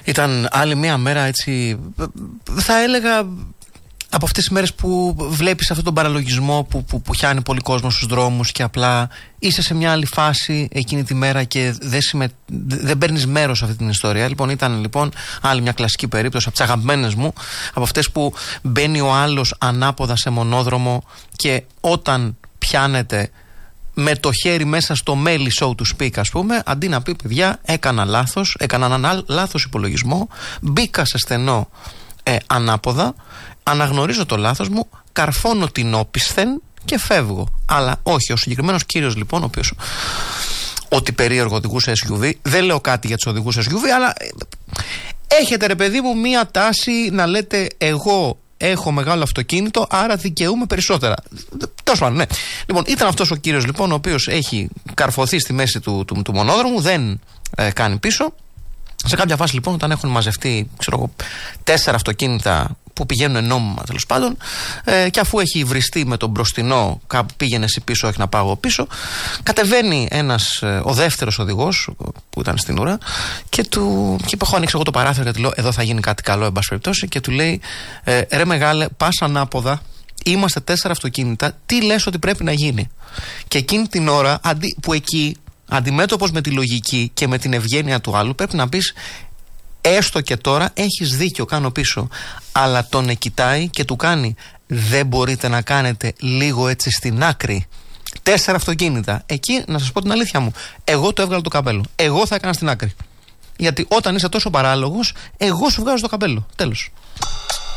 Ήταν άλλη μια μέρα, έτσι, θα έλεγα, από αυτές τις μέρες που βλέπεις αυτόν τον παραλογισμό που πιάνει πολύ κόσμο στους δρόμους και απλά είσαι σε μια άλλη φάση εκείνη τη μέρα και δεν παίρνεις μέρος σε αυτή την ιστορία. Λοιπόν, ήταν άλλη μια κλασική περίπτωση από τις αγαπημένες μου, από αυτές που μπαίνει ο άλλος ανάποδα σε μονόδρομο και όταν πιάνεται με το χέρι μέσα στο μέλι, so to speak, ας πούμε, αντί να πει παιδιά, έκανα έναν λάθος υπολογισμό, μπήκα σε στενό ανάποδα, αναγνωρίζω το λάθος μου, καρφώνω την όπισθεν και φεύγω. Αλλά όχι, ο συγκεκριμένος κύριος λοιπόν, ο οποίος ότι περίεργο οδηγούσε SUV, δεν λέω κάτι για τους οδηγούς SUV, αλλά έχετε ρε παιδί μου μία τάση να λέτε εγώ έχω μεγάλο αυτοκίνητο, άρα δικαιούμαι περισσότερα. Τέλος πάντων, ναι. Λοιπόν, ήταν αυτός ο κύριος λοιπόν, ο οποίος έχει καρφωθεί στη μέση του μονόδρομου, δεν κάνει πίσω. Σε κάποια φάση λοιπόν, όταν έχουν μαζευτεί 4 αυτοκίνητα που πηγαίνουν νόμιμα τέλος πάντων, και αφού έχει βριστεί με τον μπροστινό, κάπου πήγαινε εσύ πίσω, όχι να πάω εγώ πίσω, κατεβαίνει ο δεύτερος οδηγός που ήταν στην ουρά και είπε: έχω ανοίξει εγώ το παράθυρο και του λέω: εδώ θα γίνει κάτι καλό, εν πάση περιπτώσει. Και του λέει: ρε μεγάλε, πας ανάποδα, είμαστε 4 αυτοκίνητα, τι λες ότι πρέπει να γίνει? Και εκείνη την ώρα, που εκεί, αντιμέτωπος με τη λογική και με την ευγένεια του άλλου, πρέπει να πεις: έστω και τώρα έχεις δίκιο, κάνω πίσω. Αλλά τον κοιτάει και του κάνει: δεν μπορείτε να κάνετε λίγο έτσι στην άκρη? 4 αυτοκίνητα. Εκεί, να σας πω την αλήθεια μου, εγώ το έβγαλα το καπέλο. Εγώ θα έκανα στην άκρη. Γιατί όταν είσαι τόσο παράλογος, εγώ σου βγάζω το καπέλο. Τέλος.